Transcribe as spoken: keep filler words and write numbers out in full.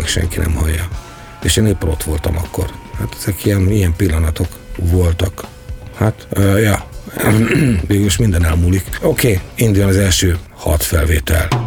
még senki nem hallja. És én épp ott voltam akkor. Hát ezek ilyen, ilyen pillanatok voltak. Hát, uh, ja, végülis minden elmúlik. Oké, okay, induljon az első hat felvétel.